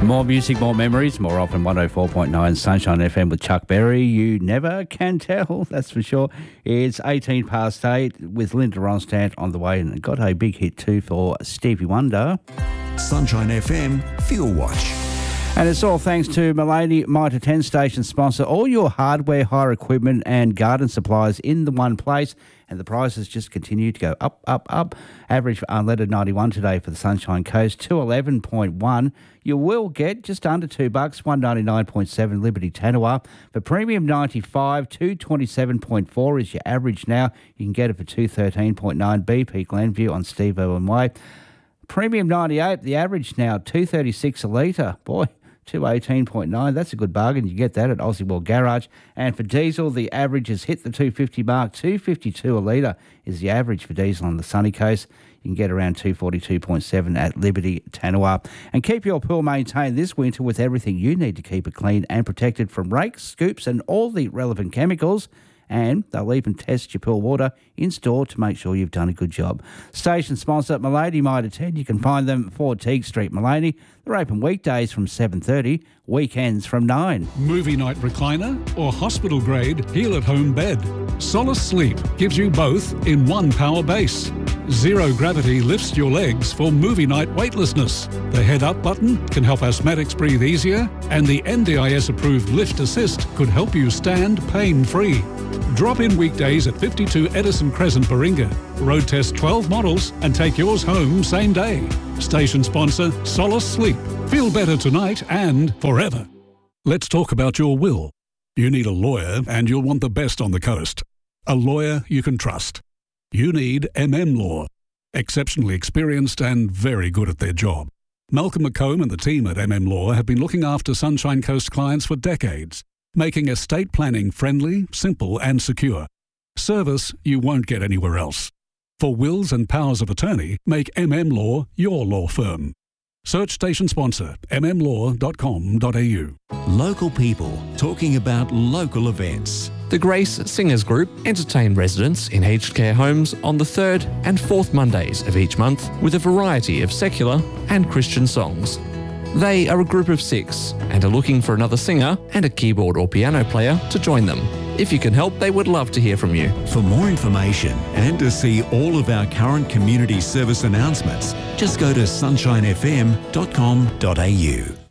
More music, more memories, more often 104.9 Sunshine FM with Chuck Berry. You never can tell, that's for sure. It's 18 past 8 with Linda Ronstadt on the way, and got a big hit too for Stevie Wonder. Sunshine FM Fuel Watch. And it's all thanks to Milady Mitre 10 station sponsor. All your hardware, hire equipment and garden supplies in the one place. And the prices just continue to go up, up, up. Average for unleaded 91 today for the Sunshine Coast, 211.1. You will get just under $2, 199.7 Liberty Tanawa. For premium 95, 227.4 is your average now. You can get it for 213.9 BP Glenview on Steve Owen Way. Premium 98, the average now 236 a litre. Boy, 218.9. That's a good bargain. You get that at Aussie World Garage. And for diesel, the average has hit the 250 mark. 252 a litre is the average for diesel on the sunny coast. You can get around 242.7 at Liberty Tanawa. And keep your pool maintained this winter with everything you need to keep it clean and protected from rakes, scoops and all the relevant chemicals. And they'll even test your pool water in store to make sure you've done a good job. Station sponsor, Milady Mitre 10. You can find them 4 Teague Street, Maleny. They're open weekdays from 7:30, weekends from 9. Movie night recliner or hospital grade heal-at-home bed. Solace Sleep gives you both in one power base. Zero gravity lifts your legs for movie night weightlessness. The head up button can help asthmatics breathe easier, and the NDIS approved lift assist could help you stand pain-free. Drop in weekdays at 52 Edison Crescent, Baringa. Road test 12 models and take yours home same day. Station sponsor, Solace Sleep. Feel better tonight and forever. Let's talk about your will. You need a lawyer and you'll want the best on the coast. A lawyer you can trust. You need Law. Exceptionally experienced and very good at their job. Malcolm McComb and the team at Law have been looking after Sunshine Coast clients for decades, making estate planning friendly, simple and secure. Service you won't get anywhere else. For wills and powers of attorney, make Law your law firm. Search station sponsor mmlaw.com.au. Local people talking about local events. The Grace Singers Group entertain residents in aged care homes on the 3rd and 4th Mondays of each month with a variety of secular and Christian songs. They are a group of 6 and are looking for another singer and a keyboard or piano player to join them. If you can help, they would love to hear from you. For more information and to see all of our current community service announcements, just go to sunshinefm.com.au.